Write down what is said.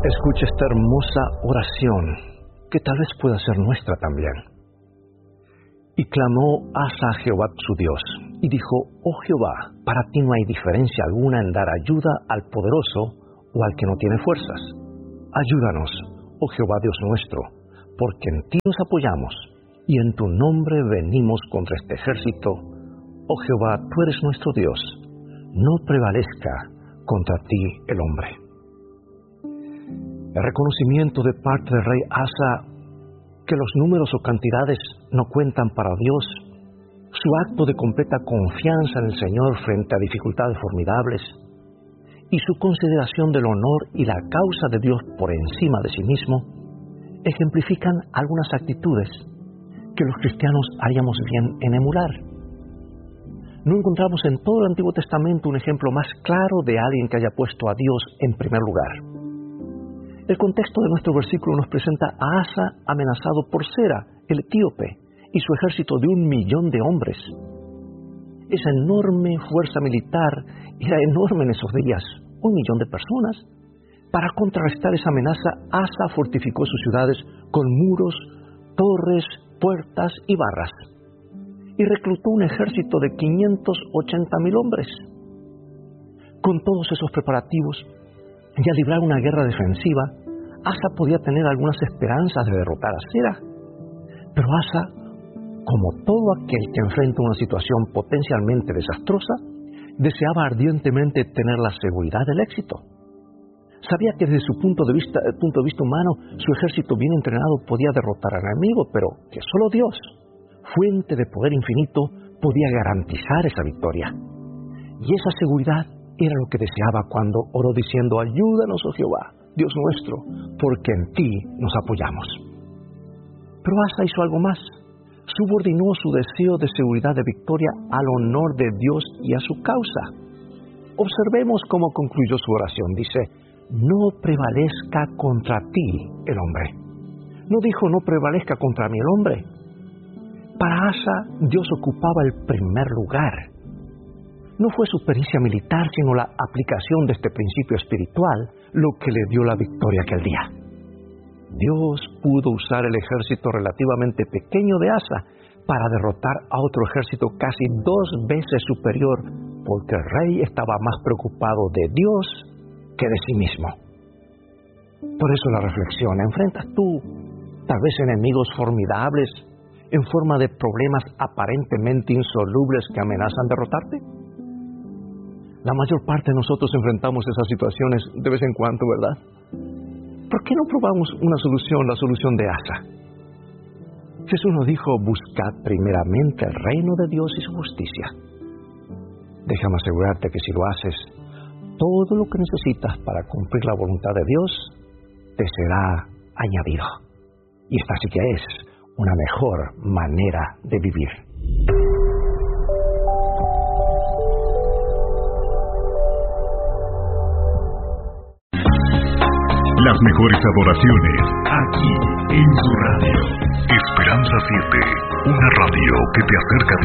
Escucha esta hermosa oración, que tal vez pueda ser nuestra también. Y clamó Asa a Jehová su Dios, y dijo: Oh Jehová, para ti no hay diferencia alguna en dar ayuda al poderoso o al que no tiene fuerzas. Ayúdanos, oh Jehová Dios nuestro, porque en ti nos apoyamos, y en tu nombre venimos contra este ejército. Oh Jehová, tú eres nuestro Dios, no prevalezca contra ti el hombre. El reconocimiento de parte del rey Asa que los números o cantidades no cuentan para Dios, su acto de completa confianza en el Señor frente a dificultades formidables, y su consideración del honor y la causa de Dios por encima de sí mismo, ejemplifican algunas actitudes que los cristianos haríamos bien en emular. No encontramos en todo el Antiguo Testamento un ejemplo más claro de alguien que haya puesto a Dios en primer lugar. El contexto de nuestro versículo nos presenta a Asa amenazado por Sera, el etíope, y su ejército de 1.000.000 de hombres. Esa enorme fuerza militar era enorme en esos días, 1.000.000 de personas. Para contrarrestar esa amenaza, Asa fortificó sus ciudades con muros, torres, puertas y barras, y reclutó un ejército de 580.000 hombres. Con todos esos preparativos, y al librar una guerra defensiva, Asa podía tener algunas esperanzas de derrotar a Sera. Pero Asa, como todo aquel que enfrenta una situación potencialmente desastrosa, deseaba ardientemente tener la seguridad del éxito. Sabía que desde su punto de vista humano, su ejército bien entrenado podía derrotar al enemigo, pero que solo Dios, fuente de poder infinito, podía garantizar esa victoria. Y esa seguridad era lo que deseaba cuando oró diciendo: ayúdanos, oh Jehová, Dios nuestro, porque en ti nos apoyamos. Pero Asa hizo algo más. Subordinó su deseo de seguridad de victoria al honor de Dios y a su causa. Observemos cómo concluyó su oración. Dice: no prevalezca contra ti el hombre. No dijo: no prevalezca contra mí el hombre. Para Asa, Dios ocupaba el primer lugar. No fue su pericia militar, sino la aplicación de este principio espiritual lo que le dio la victoria aquel día. Dios pudo usar el ejército relativamente pequeño de Asa para derrotar a otro ejército casi 2 veces superior, porque el rey estaba más preocupado de Dios que de sí mismo. Por eso la reflexión: ¿enfrentas tú tal vez enemigos formidables en forma de problemas aparentemente insolubles que amenazan derrotarte? La mayor parte de nosotros enfrentamos esas situaciones de vez en cuando, ¿verdad? ¿Por qué no probamos una solución, la solución de Asa? Jesús nos dijo: buscad primeramente el reino de Dios y su justicia. Déjame asegurarte que si lo haces, todo lo que necesitas para cumplir la voluntad de Dios te será añadido. Y esta sí que es una mejor manera de vivir. Las mejores adoraciones, aquí en su radio. Esperanza 7, una radio que te acerca a